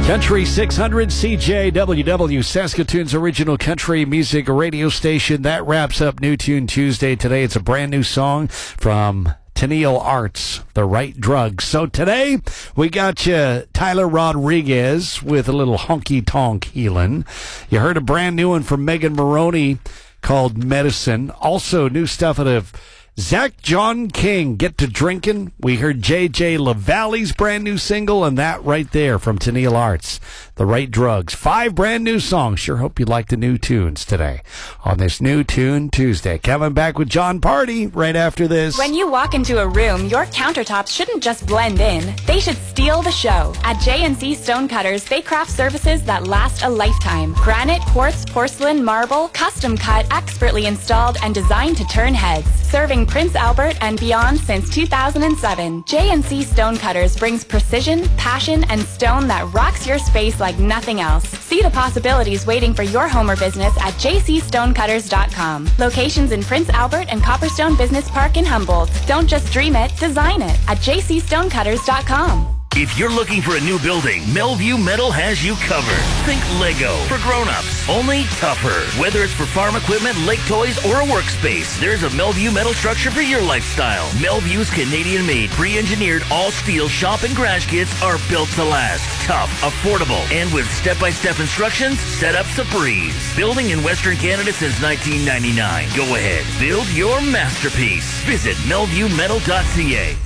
Country 600 CJWW, Saskatoon's original country music radio station. That wraps up New Tune Tuesday today. It's a brand new song from Tenille Arts, The Right Drugs. So today we got you Tyler Rodriguez with a little honky tonk healing. You heard a brand new one from Megan Moroney called Medicine. Also new stuff out of Zach John King, Get to Drinkin'. We heard J.J. LaValle's brand new single, and that right there from Tenille Arts, The Right Drugs. 5 brand new songs. Sure hope you like the new tunes today on this New Tune Tuesday. Coming back with John Party right after this. When you walk into a room, your countertops shouldn't just blend in. They should steal the show. At J&C Stonecutters, they craft services that last a lifetime. Granite, quartz, porcelain, marble, custom cut, expertly installed, and designed to turn heads. Serving Prince Albert and beyond since 2007, J&C Stonecutters brings precision, passion, and stone that rocks your space like nothing else. See the possibilities waiting for your home or business at jcstonecutters.com. Locations in Prince Albert and Copperstone Business Park in Humboldt. Don't just dream it, design it at jcstonecutters.com. If you're looking for a new building, Melview Metal has you covered. Think Lego for grown-ups, only tougher. Whether it's for farm equipment, lake toys, or a workspace, there's a Melview Metal structure for your lifestyle. Melview's Canadian-made, pre-engineered, all-steel shop and garage kits are built to last. Tough, affordable, and with step-by-step instructions, setup's a breeze. Building in Western Canada since 1999. Go ahead, build your masterpiece. Visit melviewmetal.ca.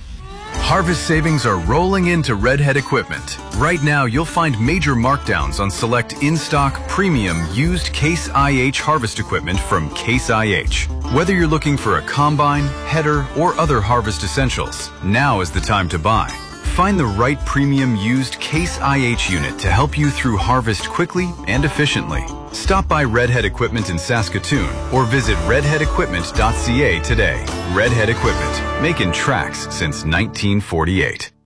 Harvest savings are rolling into Redhead Equipment. Right now, you'll find major markdowns on select in-stock premium used Case IH harvest equipment from Case IH. Whether you're looking for a combine, header, or other harvest essentials, now is the time to buy. Find the right premium used Case IH unit to help you through harvest quickly and efficiently. Stop by Redhead Equipment in Saskatoon or visit redheadequipment.ca today. Redhead Equipment, making tracks since 1948.